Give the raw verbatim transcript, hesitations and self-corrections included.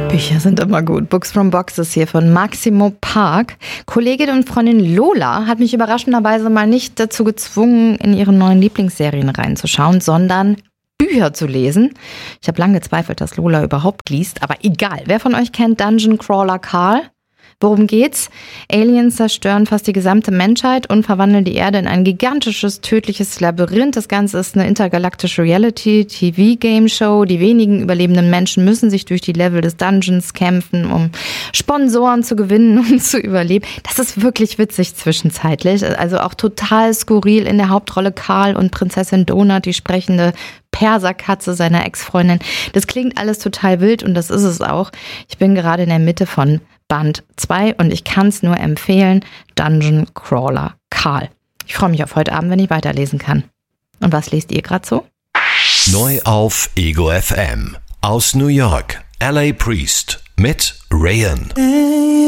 Bücher sind immer gut. Books from Boxes hier von Maximo Park. Kollegin und Freundin Lola hat mich überraschenderweise mal nicht dazu gezwungen, in ihre neuen Lieblingsserien reinzuschauen, sondern Bücher zu lesen. Ich habe lange gezweifelt, dass Lola überhaupt liest, aber egal. Wer von euch kennt Dungeon Crawler Carl? Worum geht's? Aliens zerstören fast die gesamte Menschheit und verwandeln die Erde in ein gigantisches, tödliches Labyrinth. Das Ganze ist eine intergalaktische Reality-T V-Game-Show. Die wenigen überlebenden Menschen müssen sich durch die Level des Dungeons kämpfen, um Sponsoren zu gewinnen und zu überleben. Das ist wirklich witzig zwischenzeitlich. Also auch total skurril. In der Hauptrolle Karl und Prinzessin Donut, die sprechende Perserkatze seiner Ex-Freundin. Das klingt alles total wild und das ist es auch. Ich bin gerade in der Mitte von Band zwei und ich kann es nur empfehlen, Dungeon Crawler Carl. Ich freue mich auf heute Abend, wenn ich weiterlesen kann. Und was lest ihr gerade so? Neu auf Ego F M. Aus New York, L A Priest mit Rayen.